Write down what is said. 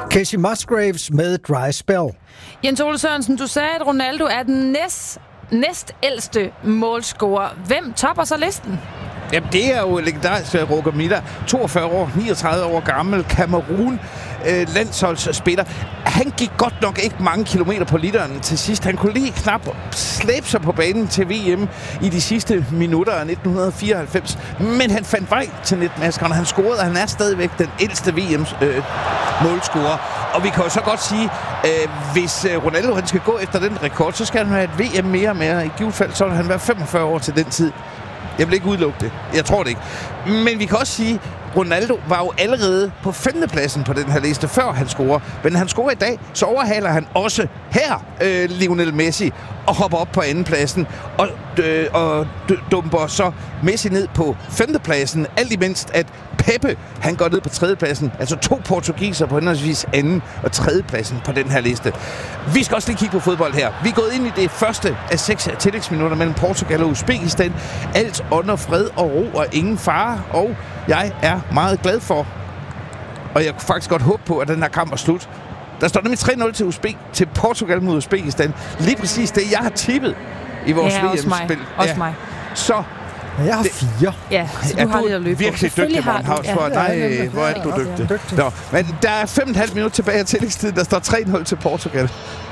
Casey Musgraves med Dry Spell. Jens Ole Sørensen, du sagde, at Ronaldo er den næstældste målscorer. Hvem topper så listen? Jamen, det er jo legendarisk Roger Milla, 42 år, 39 år gammel, Cameroon, landsholdsspiller. Han gik godt nok ikke mange kilometer på literen til sidst. Han kunne lige knap slæbe sig på banen til VM i de sidste minutter af 1994. Men han fandt vej til netmaskerne. Han scorede, og han er stadigvæk den ældste VM-målscorer. Og vi kan jo så godt sige, hvis Ronaldo han skal gå efter den rekord, så skal han have et VM mere med. I givet fald så vil han være 45 år til den tid. Jeg vil ikke udelukke det. Jeg tror det ikke. Men vi kan også sige, Ronaldo var jo allerede på 5. pladsen på den her liste, før han scorer. Men han scorer i dag, så overhaler han også her Lionel Messi og hopper op på 2. pladsen og dumper så Messi ned på 5. pladsen. Alt imens at Pepe, han går ned på 3. pladsen. Altså 2 portugiser på henholdsvis 2. og 3. pladsen på den her liste. Vi skal også lige kigge på fodbold her. Vi er gået ind i det første af 6 tillægsminutter mellem Portugal og Uzbekistan. Alt under fred og ro og ingen fare. Og jeg er meget glad for, og jeg kunne faktisk godt håbe på, at den her kamp er slut. Der står nemlig 3-0 til Portugal mod Uzbekistan. Lige præcis det, jeg har tippet i vores VM-spil. Også mig. Så jeg har 4. Ja, så du har lidt at løbe på. Virkelig dygtig, Bornhavns. Nej, hvor er du dygtig. Nå, men der er 5,5 minutter tilbage af tillægstiden. Der står 3-0 til Portugal.